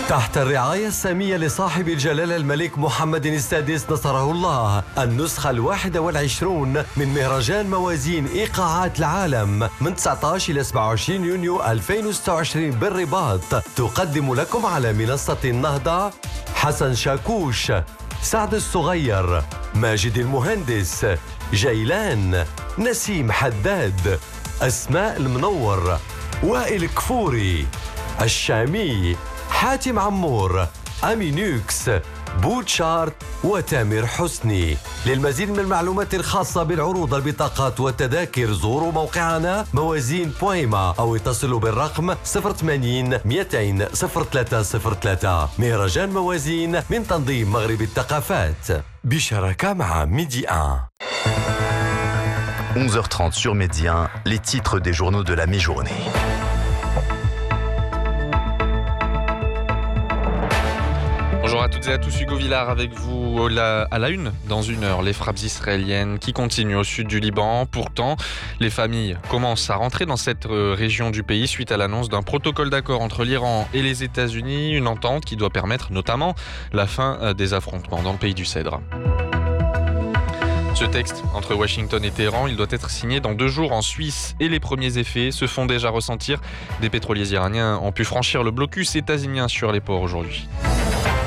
تحت الرعاية السامية لصاحب الجلالة الملك محمد السادس نصره الله، النسخة 21 من مهرجان موازين إيقاعات العالم من 19 إلى 27 يونيو 2026 بالرباط، تقدم لكم على منصة النهضة حسن شاكوش، سعد الصغير، ماجد المهندس، جيلان، نسيم حداد، أسماء المنور، وائل كفوري، الشامي، حاتم عمور، أمينوكس، بوتشارت وتامر حسني. للمزيد من المعلومات الخاصة بالعروض، البطاقات والتذاكر زوروا موقعنا موازين بويما أو اتصلوا بالرقم 080 200 0303. مهرجان موازين من تنظيم مغرب الثقافات بشراكة مع ميدي 1. 11h30 sur Média 1, les titres des journaux de la mi-journée. Bonjour à toutes et à tous, Hugo Villard avec vous à la une. Dans une heure, les frappes israéliennes qui continuent au sud du Liban. Pourtant, les familles commencent à rentrer dans cette région du pays suite à l'annonce d'un protocole d'accord entre l'Iran et les États-Unis, une entente qui doit permettre notamment la fin des affrontements dans le pays du Cèdre. Ce texte entre Washington et Téhéran, il doit être signé dans 2 jours en Suisse et les premiers effets se font déjà ressentir. Des pétroliers iraniens ont pu franchir le blocus états-unien sur les ports aujourd'hui.